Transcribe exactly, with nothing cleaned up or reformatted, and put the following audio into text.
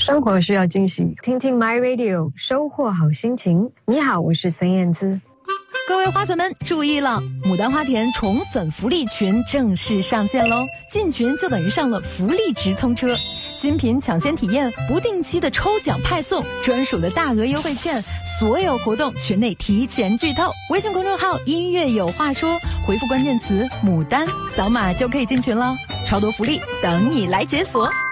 生活需要惊喜，听听 My Radio， 收获好心情。你好，我是孙燕姿。 各位花粉们注意了，牡丹花田宠粉福利群正式上线喽！进群就等于上了福利直通车，新品抢先体验，不定期的抽奖派送，专属的大额优惠券，所有活动群内提前剧透。微信公众号音乐有话说，回复关键词牡丹，扫码就可以进群了，超多福利等你来解锁。